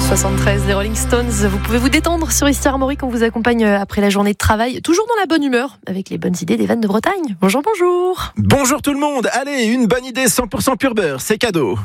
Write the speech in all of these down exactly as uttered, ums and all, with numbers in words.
soixante-treize, les Rolling Stones. Vous pouvez vous détendre sur Ici Armorique, on vous accompagne après la journée de travail, toujours dans la bonne humeur, avec les bonnes idées des vannes de Bretagne. Bonjour, bonjour. Bonjour tout le monde. Allez, une bonne idée cent pour cent pur beurre, c'est cadeau.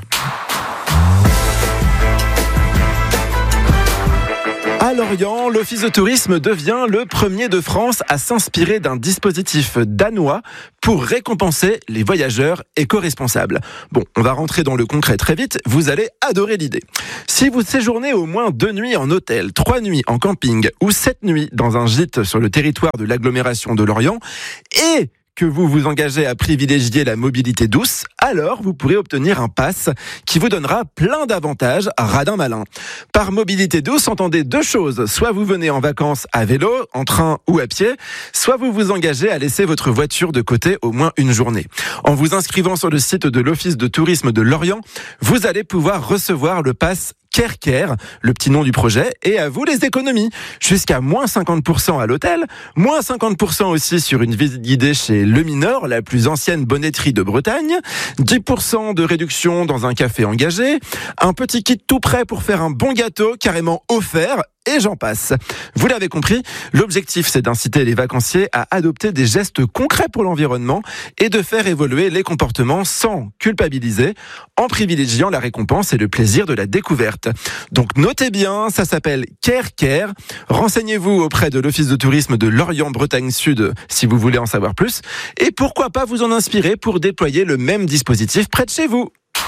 À Lorient, l'Office de tourisme devient le premier de France à s'inspirer d'un dispositif danois pour récompenser les voyageurs éco-responsables. Bon, on va rentrer dans le concret très vite, vous allez adorer l'idée. Si vous séjournez au moins deux nuits en hôtel, trois nuits en camping ou sept nuits dans un gîte sur le territoire de l'agglomération de Lorient et que vous vous engagez à privilégier la mobilité douce, alors vous pourrez obtenir un pass qui vous donnera plein d'avantages radin malin. Par mobilité douce, entendez deux choses. Soit vous venez en vacances à vélo, en train ou à pied, soit vous vous engagez à laisser votre voiture de côté au moins une journée. En vous inscrivant sur le site de l'Office de tourisme de Lorient, vous allez pouvoir recevoir le pass Care Care, le petit nom du projet, et à vous les économies. Jusqu'à moins cinquante pour cent à l'hôtel, moins cinquante pour cent aussi sur une visite guidée chez Le Mineur, la plus ancienne bonnetterie de Bretagne, dix pour cent de réduction dans un café engagé, un petit kit tout prêt pour faire un bon gâteau carrément offert, et j'en passe. Vous l'avez compris, l'objectif c'est d'inciter les vacanciers à adopter des gestes concrets pour l'environnement et de faire évoluer les comportements sans culpabiliser, en privilégiant la récompense et le plaisir de la découverte. Donc notez bien, ça s'appelle Care Care. Renseignez-vous auprès de l'Office de tourisme de Lorient-Bretagne Sud si vous voulez en savoir plus. Et pourquoi pas vous en inspirer pour déployer le même dispositif près de chez vous.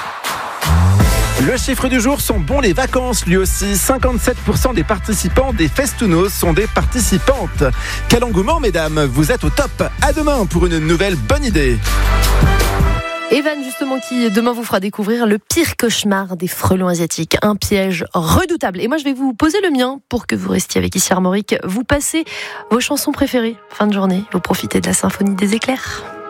Le chiffre du jour sont bons les vacances, lui aussi. cinquante-sept pour cent des participants des Festounos sont des participantes. Quel engouement, mesdames, vous êtes au top. À demain pour une nouvelle bonne idée. Evan, justement, qui demain vous fera découvrir le pire cauchemar des frelons asiatiques. Un piège redoutable. Et moi, je vais vous poser le mien pour que vous restiez avec Ici Armorique. Vous passez vos chansons préférées. Fin de journée, vous profitez de la symphonie des éclairs.